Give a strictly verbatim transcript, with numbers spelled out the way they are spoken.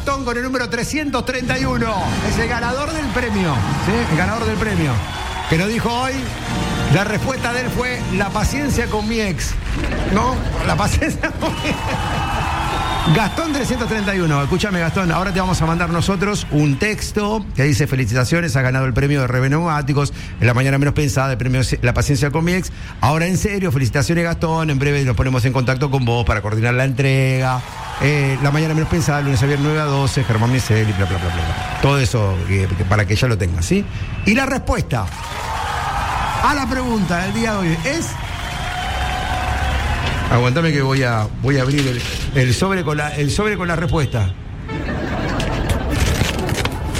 Gastón con el número trescientos treinta y uno. Es el ganador del premio. ¿Sí? El ganador del premio. Que nos dijo hoy, la respuesta de él fue la paciencia con mi ex. ¿No? La paciencia con mi ex. Gastón trescientos treinta y uno, escúchame Gastón, ahora te vamos a mandar nosotros un texto que dice felicitaciones, has ganado el premio de Reveneumáticos, en la mañana menos pensada, el premio La Paciencia con mi ex. Ahora en serio, felicitaciones Gastón, en breve nos ponemos en contacto con vos para coordinar la entrega. Eh, la mañana menos pensada, lunes a viernes nueve a doce, Germán Michel y bla, bla, bla, bla. Todo eso eh, para que ya lo tengas, ¿sí? Y la respuesta a la pregunta del día de hoy es... Aguantame que voy a voy a abrir el, el sobre con la el sobre con la respuesta.